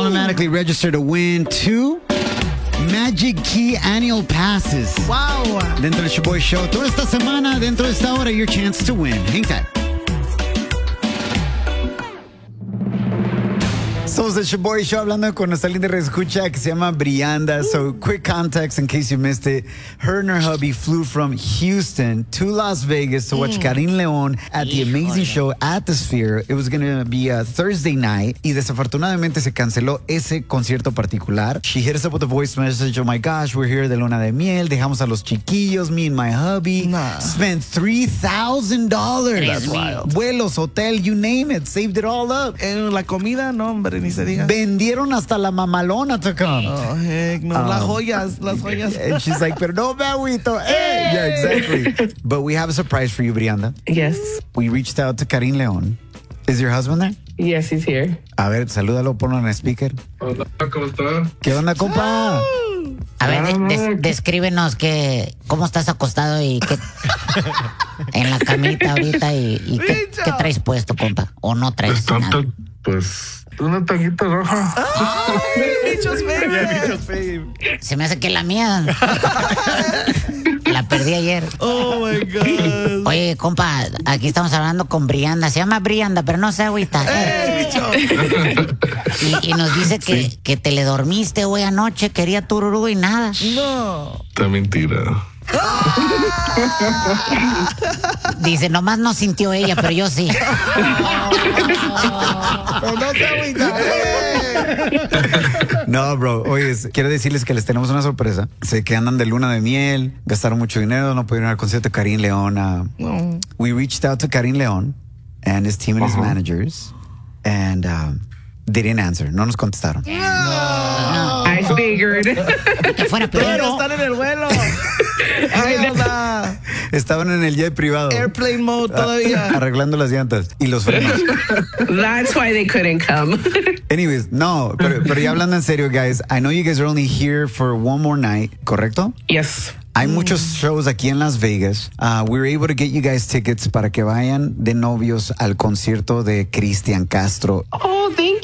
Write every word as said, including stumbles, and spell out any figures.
automatically register to win two Magic Key Annual Passes. Wow. Dentro del Shaboy Show. Toda esta semana, dentro de esta hora, your chance to win. Hang tight. Somos el Shaboy Show hablando con nuestra linda escucha que se llama Brianda. So, quick context in case you missed it. Her and her hubby flew from Houston to Las Vegas to watch mm. Karin León at the amazing show at the Sphere. It was going to be a Thursday night y desafortunadamente se canceló ese concierto particular. She hit us up with a voice message. Oh my gosh, we're here de luna de miel. Dejamos a los chiquillos, me and my hubby. Nah. Spent three thousand dollars. That's wild. Vuelos, hotel, you name it. Saved it all up. En la comida, no, hombre, ni se diga. Vendieron hasta la mamalona to come. Oh, heck no. Um, las joyas, las joyas. And she's like, pero no me agüito. Hey. Yeah, exactly. But we have a surprise for you, Brianda. Yes. We reached out to Karin León. Is your husband there? Yes, he's here. A ver, salúdalo, ponlo en el speaker. Hola, ¿cómo estás? ¿Qué onda, compa? A ver, de, des, descríbenos que, cómo estás acostado y qué, en la camita ahorita y, y qué, qué traes puesto, compa. O no traes Pues, nada. tanto, pues una tanguita roja. ¡Ay, bichos feos! Se me hace que la mía. La perdí ayer. Oh, my God. Oye, compa, aquí estamos hablando con Brianda. Se llama Brianda, pero no sé, agüita. ¡Eh, bicho! Y, y nos dice que, Sí. que te le dormiste hoy anoche, quería tururú y nada. No. Está mentira. Dice, nomás no sintió ella, pero yo sí. Pero no se agüita. No, bro. Oye, quiero decirles que les tenemos una sorpresa. Sé que andan de luna de miel, gastaron mucho dinero, no pudieron ir al concierto de Karin León. Uh, No. We reached out to Karin León and his team and his Uh-huh. managers, and um, they didn't answer. No nos contestaron. I figured. Que fuera Pero pero están en el vuelo. Ay, onda. Estaban en el jet privado. Airplane mode todavía. Arreglando las llantas y los frenos. That's why they couldn't come. Anyways, no, pero, pero ya hablando en serio, guys, I know you guys are only here for one more night, ¿correcto? Yes. Hay muchos shows aquí en Las Vegas. Uh, we were able to get you guys tickets para que vayan de novios al concierto de Cristian Castro. Oh, thank